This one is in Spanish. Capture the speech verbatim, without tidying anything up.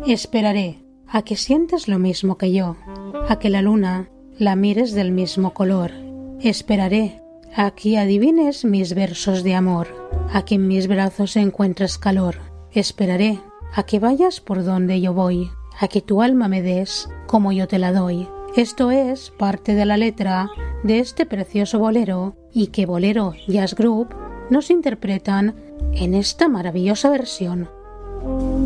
Esperaré a que sientes lo mismo que yo, a que la luna la mires del mismo color. Esperaré a que adivines mis versos de amor, a que en mis brazos encuentres calor. Esperaré a que vayas por donde yo voy, a que tu alma me des como yo te la doy. Esto es parte de la letra de este precioso bolero y que Bolero Jazz Group nos interpretan en esta maravillosa versión.